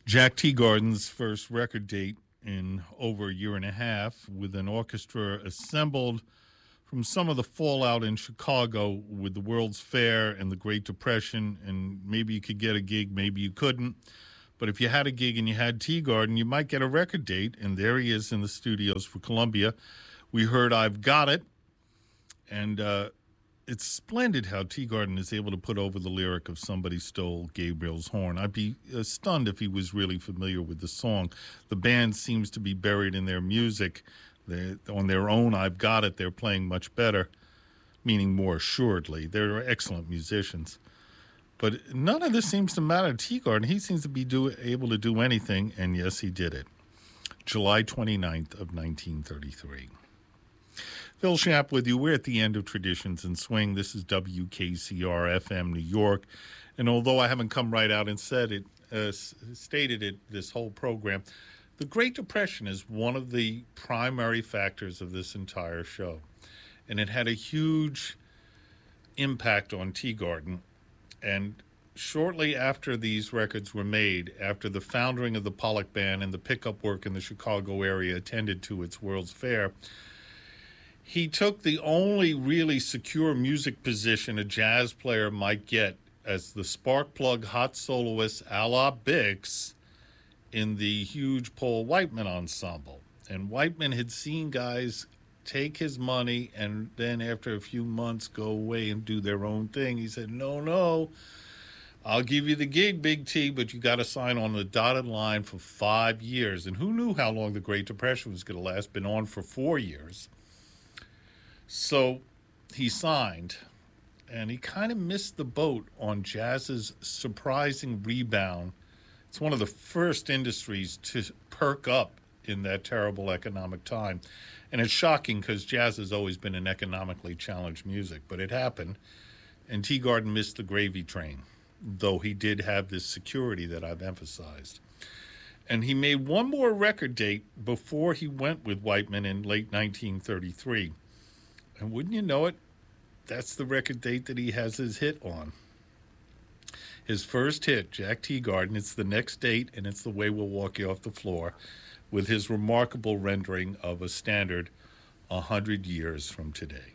Jack Teagarden's first record date in over a year and a half, with an orchestra assembled from some of the fallout in Chicago with the World's Fair and the Great Depression. And maybe you could get a gig, maybe you couldn't. But if you had a gig and you had Teagarden, you might get a record date. And there he is in the studios for Columbia. We heard I've Got It. And it's splendid how Teagarden is able to put over the lyric of Somebody Stole Gabriel's Horn. I'd be stunned if he was really familiar with the song. The band seems to be buried in their music. On their own, I've Got It, they're playing much better, meaning more assuredly. They're excellent musicians. But none of this seems to matter to Teagarden. He seems to be able to do anything, and yes, he did it. July 29th of 1933. Phil Schapp with you. We're at the end of Traditions in Swing. This is WKCR FM New York. And although I haven't come right out and stated it this whole program, the Great Depression is one of the primary factors of this entire show. And it had a huge impact on Teagarden. And shortly after these records were made, after the foundering of the Pollock Band and the pickup work in the Chicago area attended to its World's Fair, he took the only really secure music position a jazz player might get as the spark plug hot soloist a la Bix in the huge Paul Whiteman ensemble. And Whiteman had seen guys take his money and then after a few months go away and do their own thing. He said, no, I'll give you the gig, Big T, but you got to sign on the dotted line for 5 years. And who knew how long the Great Depression was going to last? Been on for 4 years. So he signed, and he kind of missed the boat on jazz's surprising rebound. It's one of the first industries to perk up in that terrible economic time. And it's shocking because jazz has always been an economically challenged music, but it happened. And Teagarden missed the gravy train, though he did have this security that I've emphasized. And he made one more record date before he went with Whiteman in late 1933. And wouldn't you know it, that's the record date that he has his hit on. His first hit, Jack Teagarden, it's the next date, and it's The Way We'll Walk You Off the Floor, with his remarkable rendering of a standard 100 years from today.